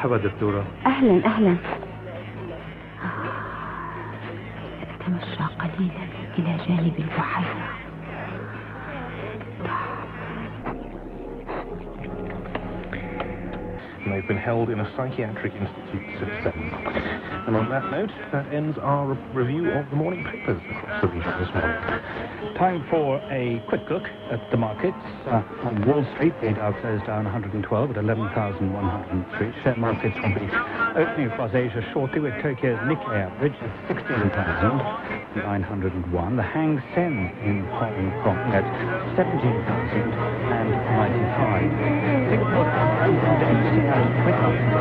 مرحبا دكتورة. أهلا أهلا. سأتمشى قليلا إلى جانب البحيرة. They've been held in a psychiatric institute since then. And on that note, that ends our review of the morning papers across the region this morning. Time for a quick look at the markets. On Wall Street, the Dow closed down 112 at 11,103. Share markets will be opening across Asia shortly, with Tokyo's Nikkei average at 16,901. The Hang Seng in Hong Kong at 17,095. Singapore index has 20